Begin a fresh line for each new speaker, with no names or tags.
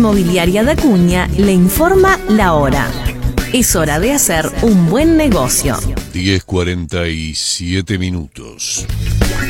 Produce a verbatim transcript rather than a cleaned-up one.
Inmobiliaria de Acuña le informa la hora. Es hora de hacer un buen negocio.
diez cuarenta y siete minutos.